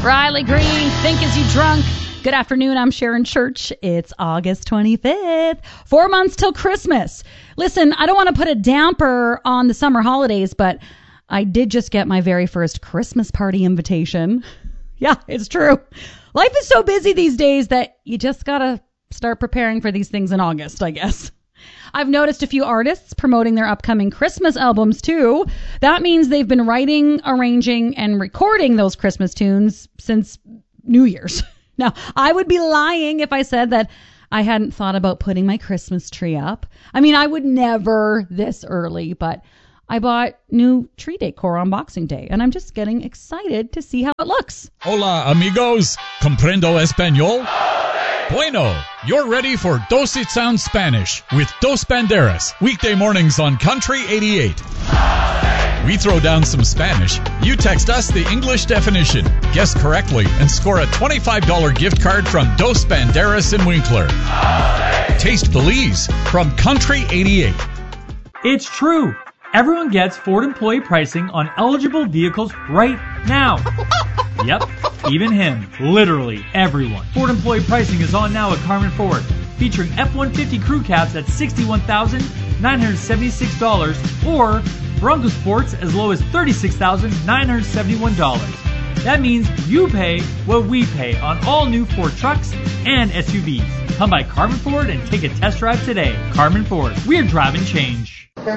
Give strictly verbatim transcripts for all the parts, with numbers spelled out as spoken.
Riley Green, Think Is You Drunk. Good afternoon, I'm Sharon Church. It's August twenty-fifth. Four months till Christmas. Listen, I don't want to put a damper on the summer holidays, but I did just get my very first Christmas party invitation. Yeah, it's true. Life is so busy these days that you just gotta start preparing for these things in August, I guess. I've noticed a few artists promoting their upcoming Christmas albums, too. That means they've been writing, arranging, and recording those Christmas tunes since New Year's. Now, I would be lying if I said that I hadn't thought about putting my Christmas tree up. I mean, I would never this early, but I bought new tree decor on Boxing Day, and I'm just getting excited to see how it looks. Hola, amigos. Comprendo español? Bueno, you're ready for Dos It Sounds Spanish with Dos Banderas, weekday mornings on Country eighty-eight. We throw down some Spanish, you text us the English definition, guess correctly, and score a twenty-five dollars gift card from Dos Banderas in Winkler. Taste Belize from Country eighty-eight. It's true. Everyone gets Ford employee pricing on eligible vehicles right now. Yep, even him. Literally everyone. Ford employee pricing is on now at Carmen Ford, featuring F one fifty crew cabs at sixty-one thousand nine hundred seventy-six dollars or Bronco Sports as low as thirty-six thousand nine hundred seventy-one dollars. That means you pay what we pay on all new Ford trucks and S U Vs. Come by Carmen Ford and take a test drive today. Carmen Ford, we're driving change.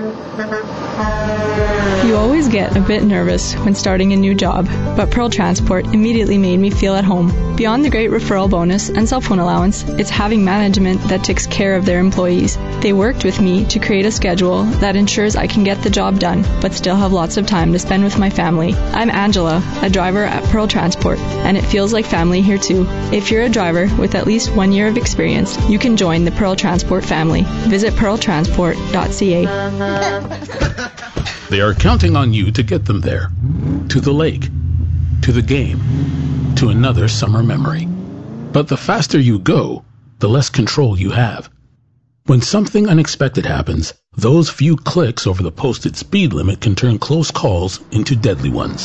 You always get a bit nervous when starting a new job, but Pearl Transport immediately made me feel at home. Beyond the great referral bonus and cell phone allowance, it's having management that takes care of their employees. They worked with me to create a schedule that ensures I can get the job done, but still have lots of time to spend with my family. I'm Angela, a driver at Pearl Transport, and it feels like family here too. If you're a driver with at least one year of experience, you can join the Pearl Transport family. Visit pearl transport dot c a. They are counting on you to get them there. To the lake. To the game. To another summer memory. But the faster you go, the less control you have. When something unexpected happens, those few clicks over the posted speed limit can turn close calls into deadly ones.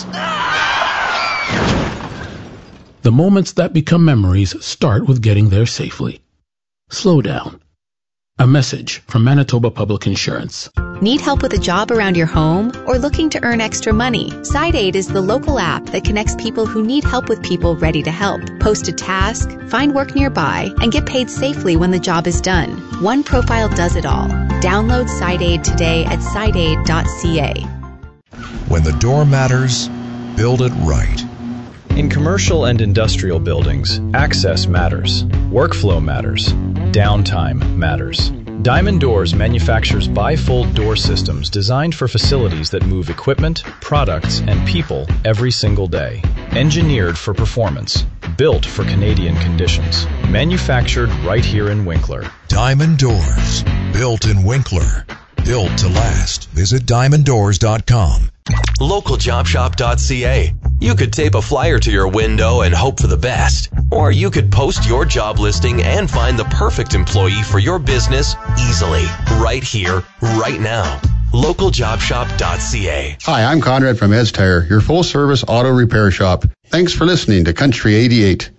The moments that become memories start with getting there safely. Slow down. A message from Manitoba Public Insurance. Need help with a job around your home or looking to earn extra money? SideAid is the local app that connects people who need help with people ready to help. Post a task, find work nearby, and get paid safely when the job is done. One profile does it all. Download SideAid today at side aid dot c a. When the door matters, build it right. In commercial and industrial buildings, access matters, workflow matters, downtime matters. Diamond Doors manufactures bifold door systems designed for facilities that move equipment, products, and people every single day. Engineered for performance, built for Canadian conditions, manufactured right here in Winkler. Diamond Doors, built in Winkler, built to last. Visit diamond doors dot com. local job shop dot c a. You could tape a flyer to your window and hope for the best. Or you could post your job listing and find the perfect employee for your business easily, right here, right now. local job shop dot c a. Hi, I'm Conrad from Ed's Tire, your full-service auto repair shop. Thanks for listening to Country eighty-eight.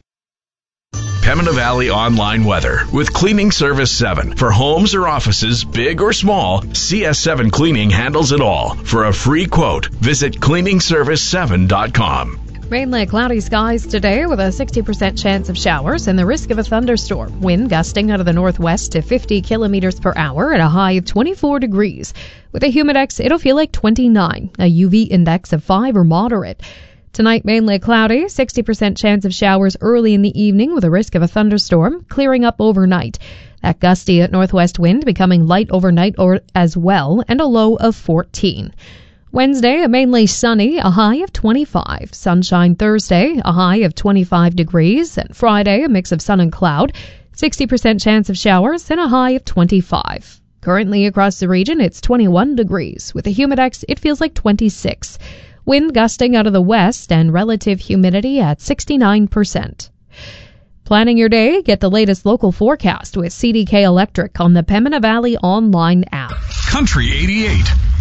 Pembina Valley Online Weather with Cleaning Service seven. For homes or offices, big or small, C S seven Cleaning handles it all. For a free quote, visit cleaning service seven dot com. Mainly cloudy skies today with a sixty percent chance of showers and the risk of a thunderstorm. Wind gusting out of the northwest to fifty kilometers per hour at a high of twenty-four degrees. With a humidex, it'll feel like twenty-nine, a U V index of five or moderate. Tonight, mainly cloudy, sixty percent chance of showers early in the evening with a risk of a thunderstorm, clearing up overnight. That gusty at northwest wind becoming light overnight or as well, and a low of fourteen. Wednesday, a mainly sunny, a high of twenty-five. Sunshine Thursday, a high of twenty-five degrees. And Friday, a mix of sun and cloud, sixty percent chance of showers and a high of twenty-five. Currently across the region, it's twenty-one degrees. With a humidex, it feels like twenty-six. Wind gusting out of the west and relative humidity at sixty-nine percent. Planning your day? Get the latest local forecast with C D K Electric on the Pembina Valley online app. Country eighty-eight.